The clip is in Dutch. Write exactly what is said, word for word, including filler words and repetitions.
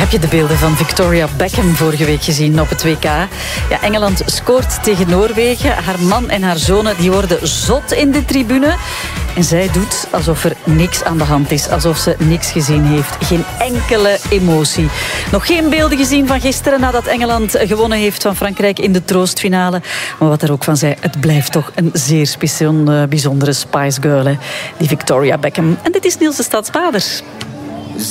Heb je de beelden van Victoria Beckham vorige week gezien op het W K? Ja, Engeland scoort tegen Noorwegen. Haar man en haar zonen die worden zot in de tribune. En zij doet alsof er niks aan de hand is. Alsof ze niks gezien heeft. Geen enkele emotie. Nog geen beelden gezien van gisteren nadat Engeland gewonnen heeft van Frankrijk in de troostfinale. Maar wat er ook van zei, het blijft toch een zeer speciaal, bijzondere Spice Girl, hè? Die Victoria Beckham. En dit is Niels de Stadsbader.